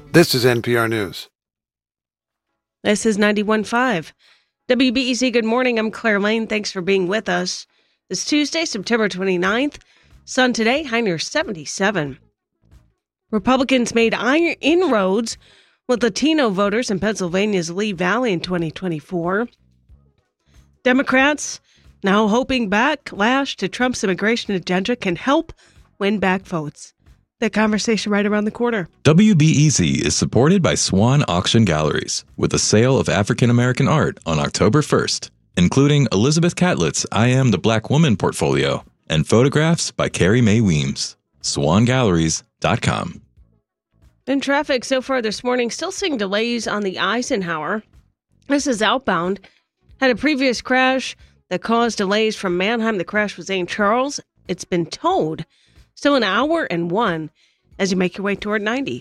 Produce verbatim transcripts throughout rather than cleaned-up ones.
This is N P R News. This is ninety-one point five. W B E Z, good morning. I'm Claire Lane. Thanks for being with us. It's Tuesday, September twenty-ninth. Sun today, high near seventy-seven. Republicans made iron inroads with Latino voters in Pennsylvania's Lee Valley in twenty twenty-four. Democrats now hoping backlash to Trump's immigration agenda can help win back votes. That conversation right around the corner. W B E Z is supported by Swan Auction Galleries with a sale of African-American art on October first, including Elizabeth Catlett's I Am the Black Woman portfolio and photographs by Carrie Mae Weems. swan galleries dot com. In traffic so far this morning, still seeing delays on the Eisenhower. This is outbound. Had a previous crash that caused delays from Mannheim. The crash was Saint Charles. It's been towed. Still an hour and one as you make your way toward ninety.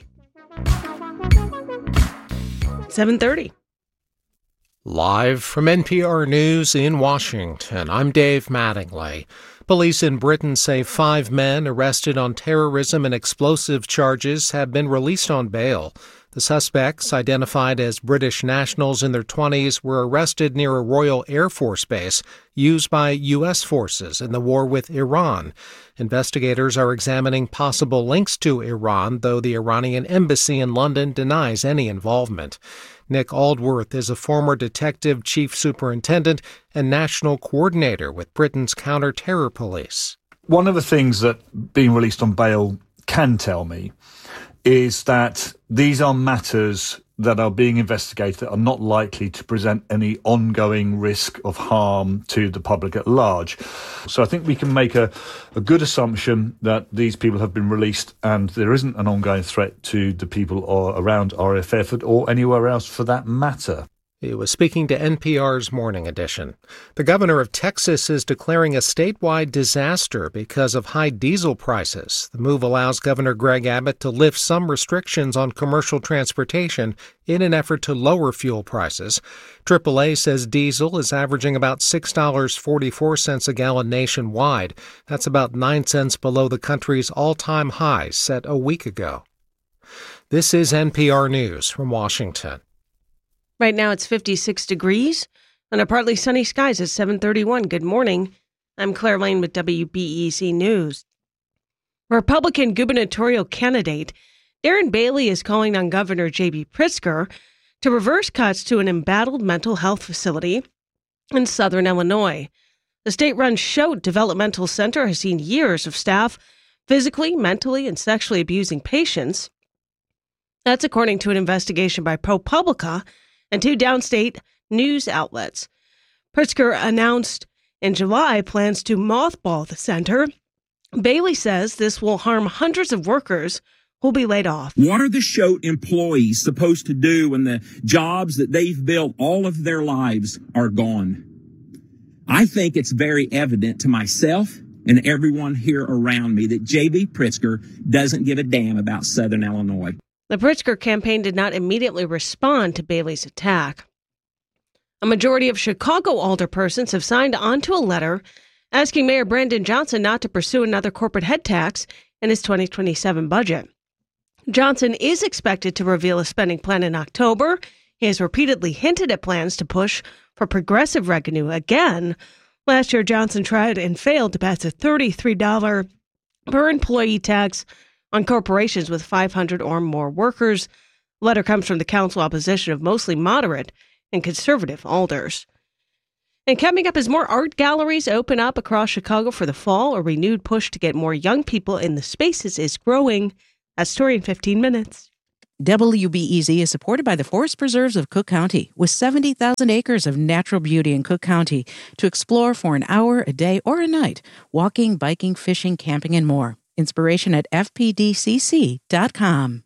seven thirty. Live from N P R News in Washington, I'm Dave Mattingly. Police in Britain say five men arrested on terrorism and explosive charges have been released on bail. The suspects, identified as British nationals in their twenties, were arrested near a Royal Air Force base used by U S forces in the war with Iran. Investigators are examining possible links to Iran, though the Iranian embassy in London denies any involvement. Nick Aldworth is a former detective chief superintendent and national coordinator with Britain's counter-terror police. One of the things that being released on bail can tell me is that these are matters that are being investigated that are not likely to present any ongoing risk of harm to the public at large. So I think we can make a, a good assumption that these people have been released and there isn't an ongoing threat to the people or around R A F F or anywhere else for that matter. He was speaking to N P R's Morning Edition. The governor of Texas is declaring a statewide disaster because of high diesel prices. The move allows Governor Greg Abbott to lift some restrictions on commercial transportation in an effort to lower fuel prices. triple A says diesel is averaging about six dollars and forty-four cents a gallon nationwide. That's about nine cents below the country's all-time high set a week ago. This is N P R News from Washington. Right now it's fifty-six degrees and a partly sunny skies at seven thirty-one. Good morning. I'm Claire Lane with W B E Z News. Republican gubernatorial candidate Darren Bailey is calling on Governor J B Pritzker to reverse cuts to an embattled mental health facility in southern Illinois. The state-run Choate Developmental Center has seen years of staff physically, mentally, and sexually abusing patients. That's according to an investigation by ProPublica and two downstate news outlets. Pritzker announced in July plans to mothball the center. Bailey says this will harm hundreds of workers who'll be laid off. What are the Choate employees supposed to do when the jobs that they've built all of their lives are gone? I think it's very evident to myself and everyone here around me that J B Pritzker doesn't give a damn about Southern Illinois. The Pritzker campaign did not immediately respond to Bailey's attack. A majority of Chicago alderpersons have signed onto a letter asking Mayor Brandon Johnson not to pursue another corporate head tax in his twenty twenty-seven budget. Johnson is expected to reveal a spending plan in October. He has repeatedly hinted at plans to push for progressive revenue again. Last year, Johnson tried and failed to pass a thirty-three dollars per employee tax on corporations with five hundred or more workers. The letter comes from the council opposition of mostly moderate and conservative alders. And coming up as more art galleries open up across Chicago for the fall, a renewed push to get more young people in the spaces is growing. A story in fifteen minutes. W B E Z is supported by the Forest Preserves of Cook County, with seventy thousand acres of natural beauty in Cook County to explore for an hour, a day, or a night. Walking, biking, fishing, camping, and more. Inspiration at f p d c c dot com.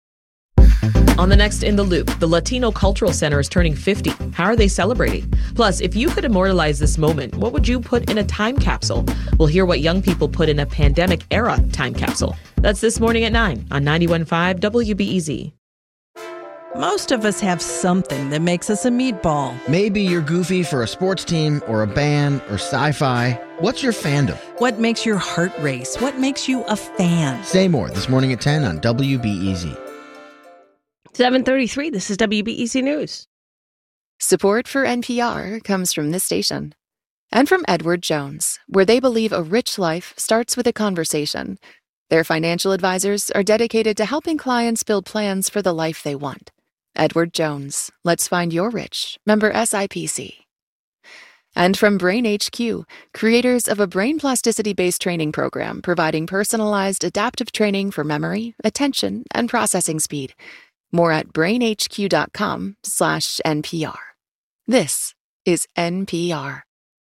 On the next In the Loop, the Latino Cultural Center is turning fifty. How are they celebrating? Plus, if you could immortalize this moment, what would you put in a time capsule? We'll hear what young people put in a pandemic-era time capsule. That's this morning at nine on ninety-one point five W B E Z. Most of us have something that makes us a meatball. Maybe you're goofy for a sports team or a band or sci-fi. What's your fandom? What makes your heart race? What makes you a fan? Say more this morning at ten on W B E Z. seven thirty-three, this is W B E Z News. Support for N P R comes from this station and from Edward Jones, where they believe a rich life starts with a conversation. Their financial advisors are dedicated to helping clients build plans for the life they want. Edward Jones, let's find your rich. Member S I P C. And from Brain H Q, creators of a brain plasticity-based training program providing personalized adaptive training for memory, attention, and processing speed. More at brainhq.com slash NPR. This is N P R.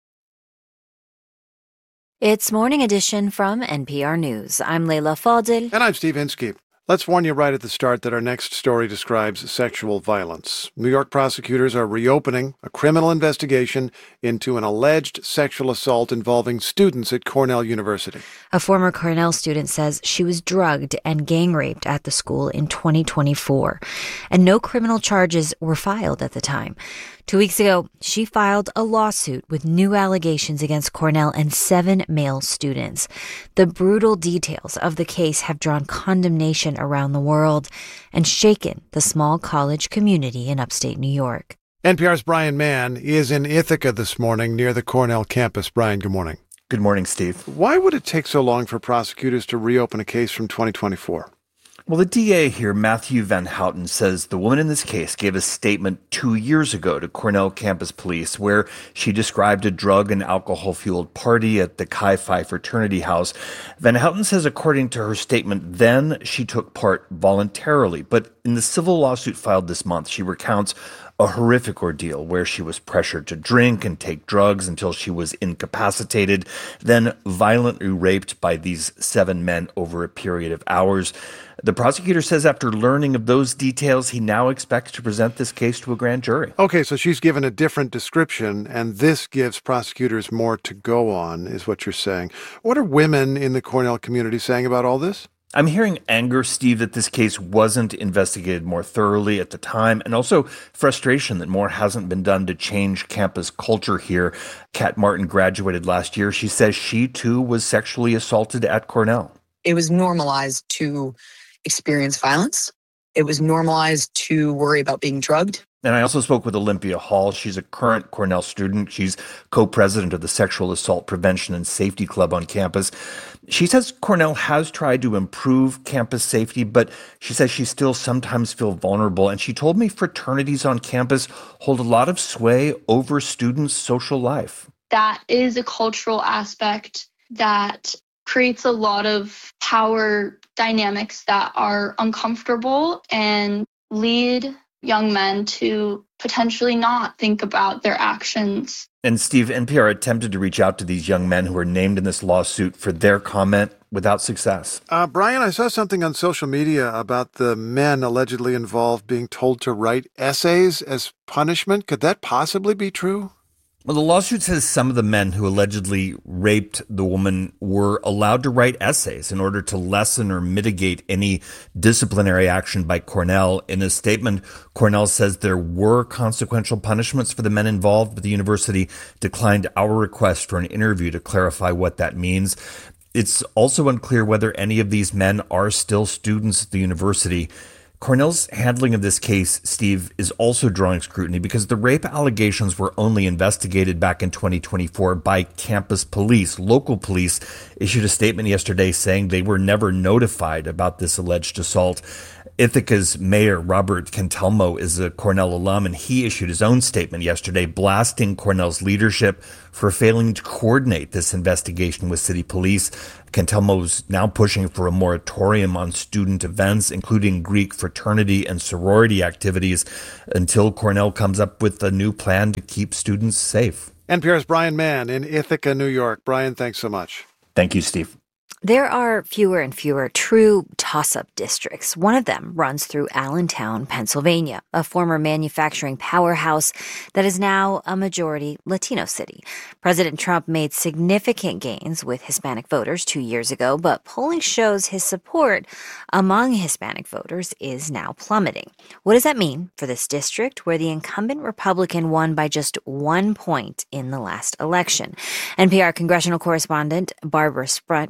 It's Morning Edition from N P R News. I'm Leila Fadil. And I'm Steve Inskeep. Let's warn you right at the start that our next story describes sexual violence. New York prosecutors are reopening a criminal investigation into an alleged sexual assault involving students at Cornell University. A former Cornell student says she was drugged and gang raped at the school in twenty twenty-four, and no criminal charges were filed at the time. Two weeks ago, she filed a lawsuit with new allegations against Cornell and seven male students. The brutal details of the case have drawn condemnation around the world and shaken the small college community in upstate New York. N P R's Brian Mann is in Ithaca this morning near the Cornell campus. Brian, good morning. Good morning, Steve. Why would it take so long for prosecutors to reopen a case from twenty twenty-four? Well, the D A here, Matthew Van Houten, says the woman in this case gave a statement two years ago to Cornell campus police where she described a drug and alcohol-fueled party at the Chi Phi fraternity house. Van Houten says, according to her statement, then she took part voluntarily. But in the civil lawsuit filed this month, she recounts a horrific ordeal where she was pressured to drink and take drugs until she was incapacitated, then violently raped by these seven men over a period of hours. The prosecutor says after learning of those details, he now expects to present this case to a grand jury. Okay, so she's given a different description, and this gives prosecutors more to go on, is what you're saying. What are women in the Cornell community saying about all this? I'm hearing anger, Steve, that this case wasn't investigated more thoroughly at the time, and also frustration that more hasn't been done to change campus culture here. Kat Martin graduated last year. She says she, too, was sexually assaulted at Cornell. It was normalized to experience violence. It was normalized to worry about being drugged. And I also spoke with Olympia Hall. She's a current Cornell student. She's co-president of the Sexual Assault Prevention and Safety Club on campus. She says Cornell has tried to improve campus safety, but she says she still sometimes feels vulnerable. And she told me fraternities on campus hold a lot of sway over students' social life. That is a cultural aspect that creates a lot of power dynamics that are uncomfortable and lead young men to potentially not think about their actions. And Steve, N P R attempted to reach out to these young men who are named in this lawsuit for their comment without success. Uh, Brian, I saw something on social media about the men allegedly involved being told to write essays as punishment. Could that possibly be true? Well, the lawsuit says some of the men who allegedly raped the woman were allowed to write essays in order to lessen or mitigate any disciplinary action by Cornell. In a statement, Cornell says there were consequential punishments for the men involved, but the university declined our request for an interview to clarify what that means. It's also unclear whether any of these men are still students at the university. Cornell's handling of this case, Steve, is also drawing scrutiny because the rape allegations were only investigated back in twenty twenty-four by campus police. Local police issued a statement yesterday saying they were never notified about this alleged assault. Ithaca's mayor, Robert Cantelmo, is a Cornell alum, and he issued his own statement yesterday blasting Cornell's leadership for failing to coordinate this investigation with city police. Cantelmo's now pushing for a moratorium on student events, including Greek fraternity and sorority activities, until Cornell comes up with a new plan to keep students safe. N P R's Brian Mann in Ithaca, New York. Brian, thanks so much. Thank you, Steve. There are fewer and fewer true toss-up districts. One of them runs through Allentown, Pennsylvania, a former manufacturing powerhouse that is now a majority Latino city. President Trump made significant gains with Hispanic voters two years ago, but polling shows his support among Hispanic voters is now plummeting. What does that mean for this district where the incumbent Republican won by just one point in the last election? N P R congressional correspondent Barbara Sprunt traveled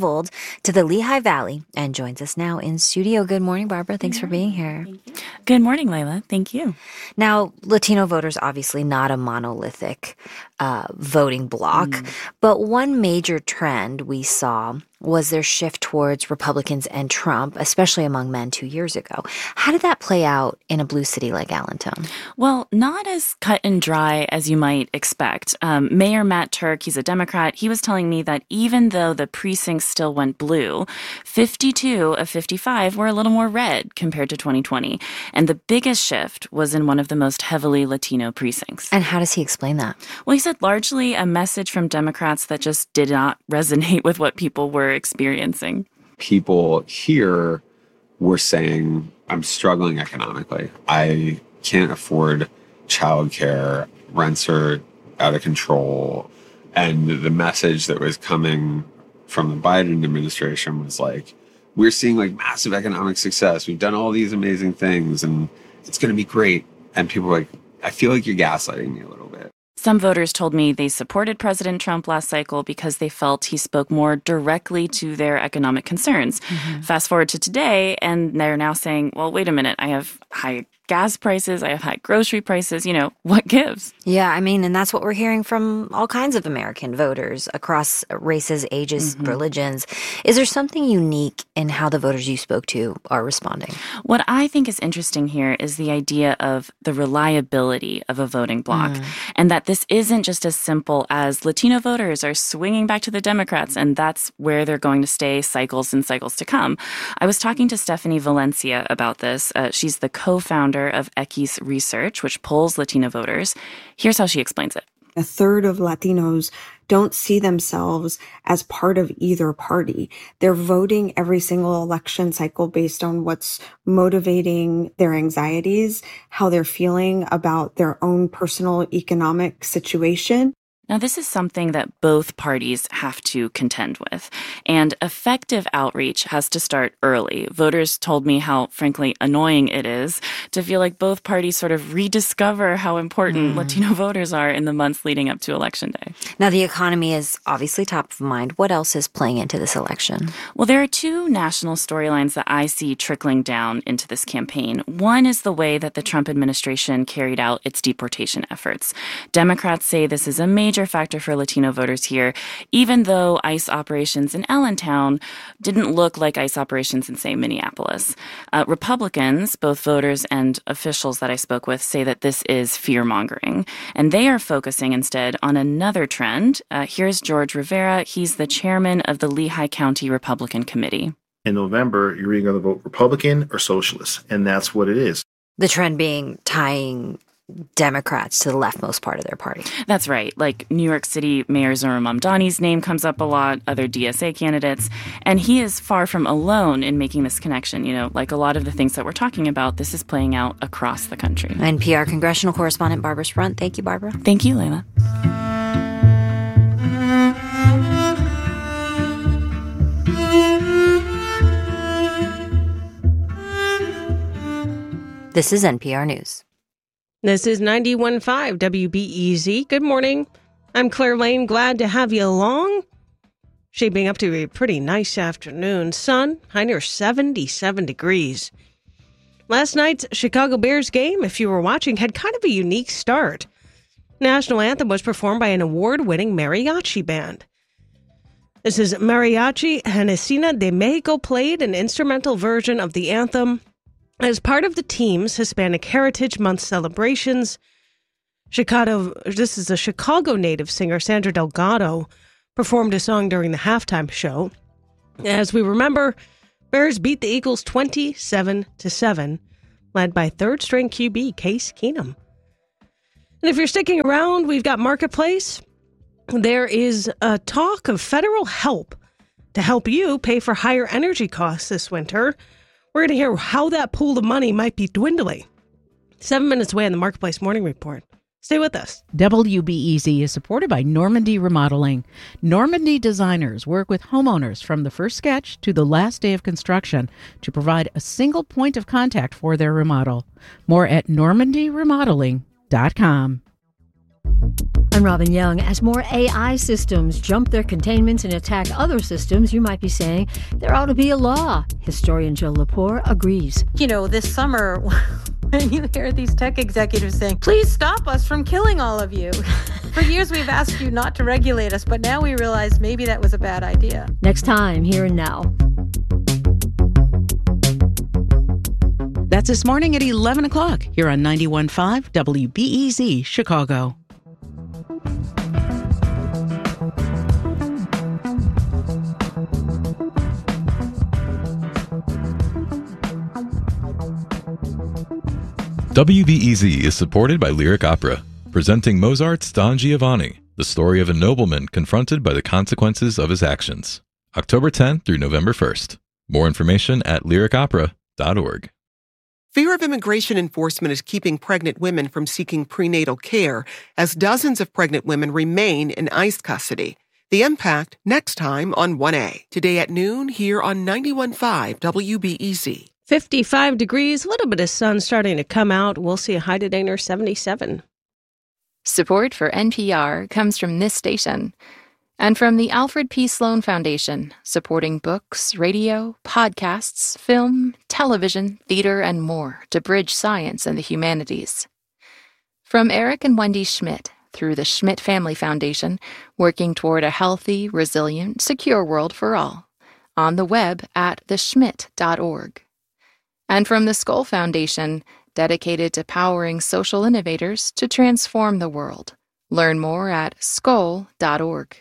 traveled to the Lehigh Valley and joins us now in studio. Good morning, Barbara. Thanks for being here. Good morning, Layla. Thank you. Now, Latino voters obviously not a monolithic uh, voting bloc, mm. but one major trend we saw was their shift towards Republicans and Trump, especially among men two years ago. How did that play out in a blue city like Allentown? Well, not as cut and dry as you might expect. Um, Mayor Matt Turk, he's a Democrat, he was telling me that even though the precincts still went blue, fifty-two of fifty-five were a little more red compared to twenty twenty. And the biggest shift was in one of the most heavily Latino precincts. And how does he explain that? Well, he said largely a message from Democrats that just did not resonate with what people were experiencing. People here were saying, I'm struggling economically. I can't afford childcare. Rents are out of control. And the message that was coming from the Biden administration was like, we're seeing like massive economic success. We've done all these amazing things and it's going to be great. And people were like, I feel like you're gaslighting me a little bit. Some voters told me they supported President Trump last cycle because they felt he spoke more directly to their economic concerns. Mm-hmm. Fast forward to today, and they're now saying, well, wait a minute, I have high gas prices, I have high grocery prices, you know, what gives? Yeah, I mean, and that's what we're hearing from all kinds of American voters across races, ages, mm-hmm. religions. Is there something unique in how the voters you spoke to are responding? What I think is interesting here is the idea of the reliability of a voting bloc, mm. and that this isn't just as simple as Latino voters are swinging back to the Democrats, and that's where they're going to stay cycles and cycles to come. I was talking to Stephanie Valencia about this. Uh, she's the co-founder of Equis Research, which polls Latino voters. Here's how she explains it. A third of Latinos don't see themselves as part of either party. They're voting every single election cycle based on what's motivating their anxieties, how they're feeling about their own personal economic situation. Now, this is something that both parties have to contend with, and effective outreach has to start early. Voters told me how, frankly, annoying it is to feel like both parties sort of rediscover how important mm. Latino voters are in the months leading up to Election Day. Now, the economy is obviously top of mind. What else is playing into this election? Well, there are two national storylines that I see trickling down into this campaign. One is the way that the Trump administration carried out its deportation efforts. Democrats say this is a major factor for Latino voters here, even though ICE operations in Allentown didn't look like ICE operations in, say, Minneapolis. Uh, Republicans, both voters and officials that I spoke with, say that this is fear-mongering, and they are focusing instead on another trend. Uh, here's George Rivera. He's the chairman of the Lehigh County Republican Committee. In November, you're either going to vote Republican or Socialist, and that's what it is. The trend being tying Democrats to the leftmost part of their party. That's right. Like New York City Mayor Zohran Mamdani's name comes up a lot, other D S A candidates, and he is far from alone in making this connection. You know, like a lot of the things that we're talking about, this is playing out across the country. N P R congressional correspondent Barbara Sprunt. Thank you, Barbara. Thank you, Layla. This is N P R News. This is ninety-one point five W B E Z. Good morning. I'm Claire Lane. Glad to have you along. Shaping up to a pretty nice afternoon. Sun, high near seventy-seven degrees. Last night's Chicago Bears game, if you were watching, had kind of a unique start. National anthem was performed by an award-winning mariachi band. This is Mariachi Genesina de Mexico played an instrumental version of the anthem as part of the team's Hispanic Heritage Month celebrations. Chicago, this is a Chicago native singer, Sandra Delgado, performed a song during the halftime show. As we remember, Bears beat the Eagles twenty-seven to seven, led by third-string Q B Case Keenum. And if you're sticking around, we've got Marketplace. There is a talk of federal help to help you pay for higher energy costs this winter. We're going to hear how that pool of money might be dwindling. Seven minutes away on the Marketplace Morning Report. Stay with us. W B E Z is supported by Normandy Remodeling. Normandy designers work with homeowners from the first sketch to the last day of construction to provide a single point of contact for their remodel. More at normandy remodeling dot com. I'm Robin Young. As more A I systems jump their containments and attack other systems, you might be saying there ought to be a law. Historian Jill Lepore agrees. You know, this summer, when you hear these tech executives saying, please stop us from killing all of you. For years, we've asked you not to regulate us, but now we realize maybe that was a bad idea. Next time, Here and Now. That's this morning at eleven o'clock here on ninety-one point five W B E Z Chicago. W B E Z is supported by Lyric Opera, presenting Mozart's Don Giovanni, the story of a nobleman confronted by the consequences of his actions. October tenth through November first. More information at lyric opera dot org. Fear of immigration enforcement is keeping pregnant women from seeking prenatal care, as dozens of pregnant women remain in ICE custody. The impact next time on one A. Today at noon here on ninety-one point five W B E Z. fifty-five degrees, a little bit of sun starting to come out. We'll see a high today near seventy-seven. Support for N P R comes from this station and from the Alfred P. Sloan Foundation, supporting books, radio, podcasts, film, television, theater, and more to bridge science and the humanities. From Eric and Wendy Schmidt through the Schmidt Family Foundation, working toward a healthy, resilient, secure world for all. On the web at the schmidt dot org. And from the Skoll Foundation, dedicated to powering social innovators to transform the world. Learn more at skoll dot org.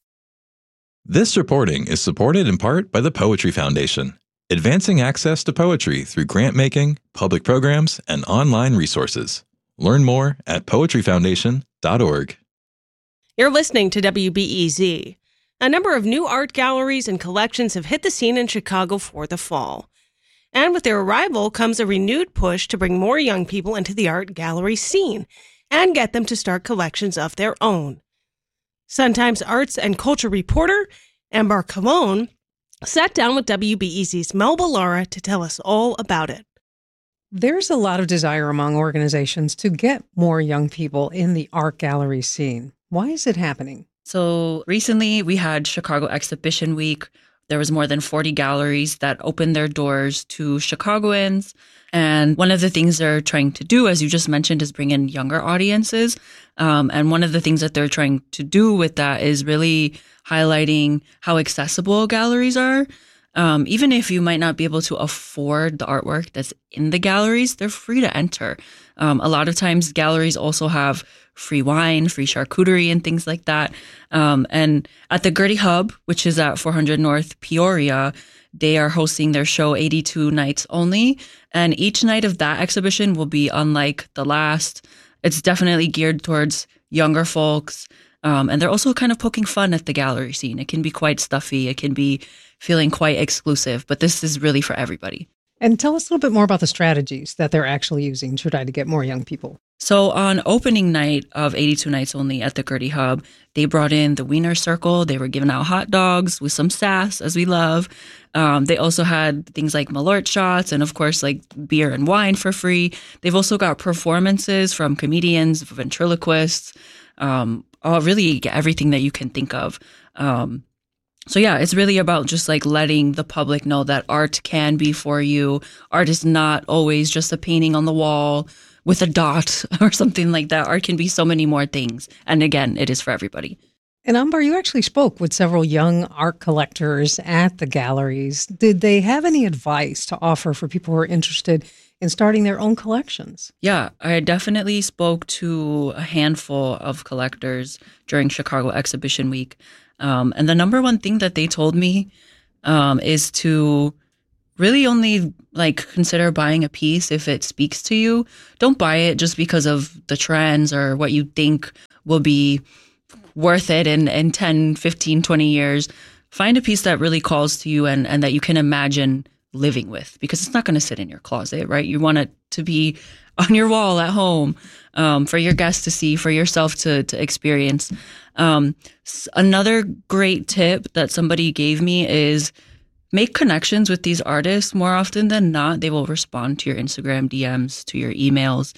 This reporting is supported in part by the Poetry Foundation, advancing access to poetry through grant-making, public programs, and online resources. Learn more at poetry foundation dot org. You're listening to W B E Z. A number of new art galleries and collections have hit the scene in Chicago for the fall. And with their arrival comes a renewed push to bring more young people into the art gallery scene and get them to start collections of their own. Sun-Times arts and culture reporter Amber Colon sat down with W B E Z's Melba Lara to tell us all about it. There's a lot of desire among organizations to get more young people in the art gallery scene. Why is it happening? So recently we had Chicago Exhibition Week. There was more than forty galleries that opened their doors to Chicagoans. And one of the things they're trying to do, as you just mentioned, is bring in younger audiences. Um, and one of the things that they're trying to do with that is really highlighting how accessible galleries are. Um, even if you might not be able to afford the artwork that's in the galleries, they're free to enter. Um, a lot of times galleries also have free wine, free charcuterie, and things like that. Um, and at the Gertie Hub, which is at four hundred North Peoria, they are hosting their show eighty-two Nights Only. And each night of that exhibition will be unlike the last. It's definitely geared towards younger folks. Um, and they're also kind of poking fun at the gallery scene. It can be quite stuffy. It can be feeling quite exclusive, but this is really for everybody. And tell us a little bit more about the strategies that they're actually using to try to get more young people. So on opening night of eighty-two Nights Only at the Gertie Hub, they brought in the Wiener Circle. They were giving out hot dogs with some sass, as we love. Um, they also had things like Malort shots and, of course, like beer and wine for free. They've also got performances from comedians, ventriloquists, um, all, really everything that you can think of. Um, so, yeah, it's really about just like letting the public know that art can be for you. Art is not always just a painting on the wall with a dot or something like that. Art can be so many more things. And again, it is for everybody. And Amber, you actually spoke with several young art collectors at the galleries. Did they have any advice to offer for people who are interested in starting their own collections? Yeah, I definitely spoke to a handful of collectors during Chicago Exhibition Week. Um, and the number one thing that they told me um, is to really only like consider buying a piece if it speaks to you. Don't buy it just because of the trends or what you think will be worth it in, in ten, fifteen, twenty years. Find a piece that really calls to you and, and that you can imagine living with, because it's not going to sit in your closet, right? You want it to be on your wall at home, um, for your guests to see, for yourself to, to experience. Um, another great tip that somebody gave me is make connections with these artists. More often than not, they will respond to your Instagram D Ms, to your emails.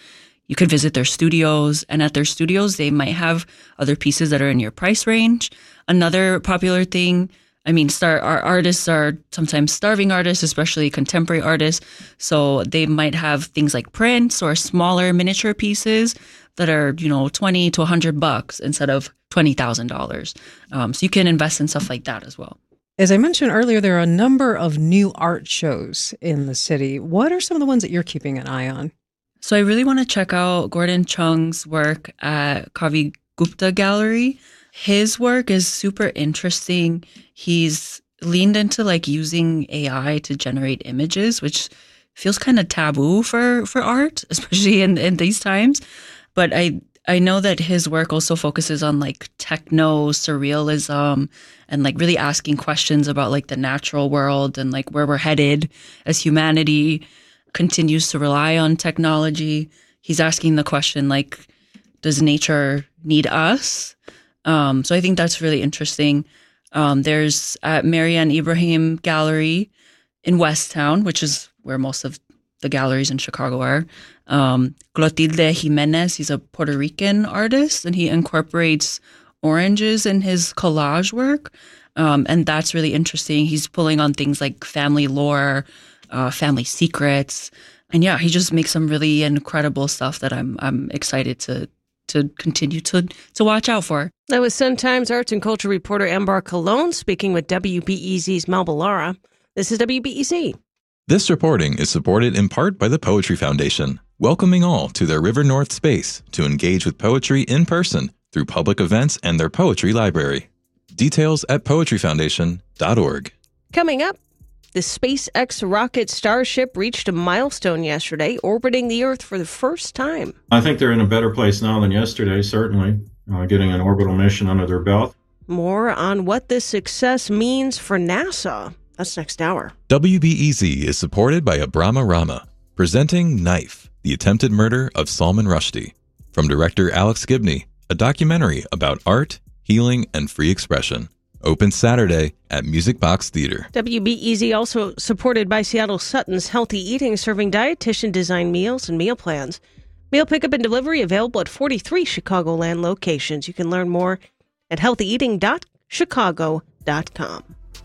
You could visit their studios, and at their studios, they might have other pieces that are in your price range. Another popular thing, I mean, star our artists are sometimes starving artists, especially contemporary artists. So they might have things like prints or smaller miniature pieces that are, you know, twenty to a hundred bucks instead of twenty thousand dollars. Um, so you can invest in stuff like that as well. As I mentioned earlier, there are a number of new art shows in the city. What are some of the ones that you're keeping an eye on? So I really want to check out Gordon Chung's work at Kavi Gupta Gallery. His work is super interesting. He's leaned into like using A I to generate images, which feels kind of taboo for, for art, especially in, in these times. But I I know that his work also focuses on like techno surrealism and like really asking questions about like the natural world and like where we're headed as humanity continues to rely on technology. He's asking the question like, does nature need us? Um, so I think that's really interesting. Um, there's at Marianne Ibrahim Gallery in Westtown, which is where most of the galleries in Chicago are. Um, Clotilde Jimenez, he's a Puerto Rican artist, and he incorporates oranges in his collage work. Um, and that's really interesting. He's pulling on things like family lore, uh, family secrets. And yeah, he just makes some really incredible stuff that I'm I'm excited to to continue to to watch out for. That was Sun-Times arts and culture reporter Ambar Colon speaking with W B E Z's Mel Ballara. This is W B E Z. This reporting is supported in part by the Poetry Foundation, welcoming all to their River North space to engage with poetry in person through public events and their poetry library. Details at poetry foundation dot org. Coming up, the SpaceX rocket Starship reached a milestone yesterday, orbiting the Earth for the first time. I think they're in a better place now than yesterday, certainly, uh, getting an orbital mission under their belt. More on what this success means for NASA. That's next hour. W B E Z is supported by Abrama Rama, presenting Knife, the attempted murder of Salman Rushdie, from director Alex Gibney, a documentary about art, healing, and free expression. Open Saturday at Music Box Theater. W B E Z also supported by Seattle Sutton's Healthy Eating, serving dietitian-designed meals and meal plans. Meal pickup and delivery available at forty-three Chicagoland locations. You can learn more at healthy eating dot chicago dot com.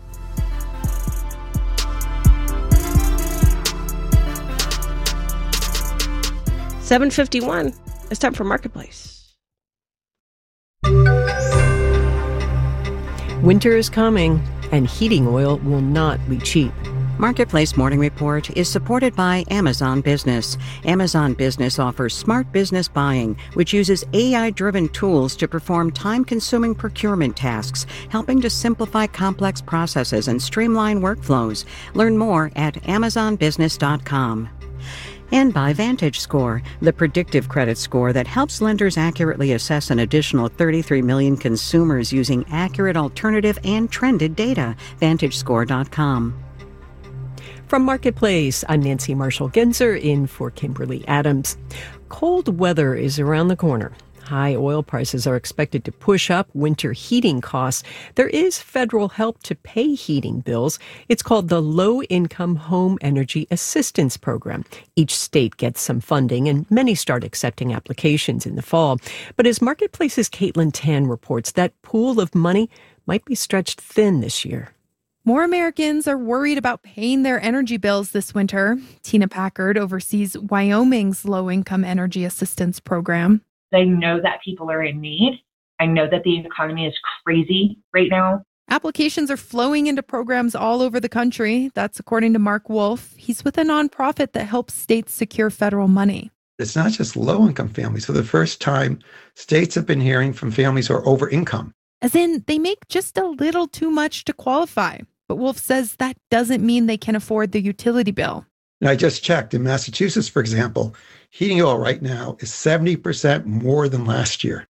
seven fifty-one. It's time for Marketplace. Winter is coming, and heating oil will not be cheap. Marketplace Morning Report is supported by Amazon Business. Amazon Business offers smart business buying, which uses A I-driven tools to perform time-consuming procurement tasks, helping to simplify complex processes and streamline workflows. Learn more at amazon business dot com. And by VantageScore, the predictive credit score that helps lenders accurately assess an additional thirty-three million consumers using accurate alternative and trended data. vantage score dot com. From Marketplace, I'm Nancy Marshall-Genzer in for Kimberly Adams. Cold weather is around the corner. High oil prices are expected to push up winter heating costs. There is federal help to pay heating bills. It's called the Low-Income Home Energy Assistance Program. Each state gets some funding, and many start accepting applications in the fall. But as Marketplace's Caitlin Tan reports, that pool of money might be stretched thin this year. More Americans are worried about paying their energy bills this winter. Tina Packard oversees Wyoming's Low-Income Energy Assistance Program. They know that people are in need. I know that the economy is crazy right now. Applications are flowing into programs all over the country. That's according to Mark Wolf. He's with a nonprofit that helps states secure federal money. It's not just low-income families. For the first time, states have been hearing from families who are over income. As in, they make just a little too much to qualify. But Wolf says that doesn't mean they can afford the utility bill. And I just checked. In Massachusetts, for example, heating oil right now is seventy percent more than last year.